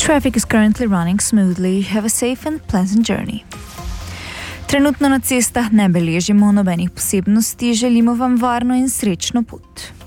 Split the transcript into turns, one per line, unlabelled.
Traffic is currently running smoothly. Have a safe and pleasant journey. Trenutno na cestah ne beležimo nobenih posebnosti, želimo vam varno in srečno pot.